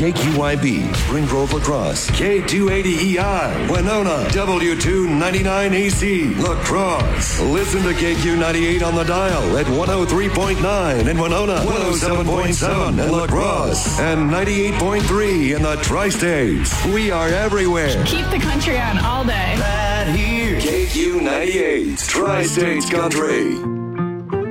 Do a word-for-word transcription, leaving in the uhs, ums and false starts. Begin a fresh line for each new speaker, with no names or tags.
K Q Y B, Spring Grove, La Crosse, K two eighty E I, Winona, W two ninety-nine A C, La Crosse. Listen to K Q ninety-eight on the dial at one oh three point nine in Winona, one oh seven point seven in La Crosse, and ninety-eight point three in the Tri-States. We are everywhere.
Keep the country on all day.
Right here. K Q ninety-eight, Tri-States Country.